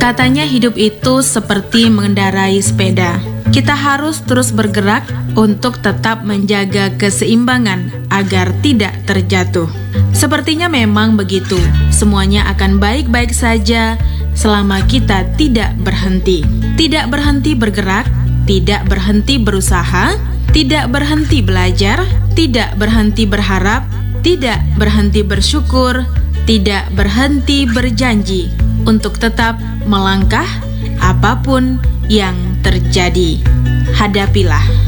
Katanya hidup itu seperti mengendarai sepeda. Kita harus terus bergerak untuk tetap menjaga keseimbangan agar tidak terjatuh. Sepertinya memang begitu. Semuanya akan baik-baik saja selama kita tidak berhenti. Tidak berhenti bergerak, tidak berhenti berusaha, tidak berhenti belajar, tidak berhenti berharap, tidak berhenti bersyukur, tidak berhenti berjanji untuk tetap melangkah apapun yang terjadi. Hadapilah.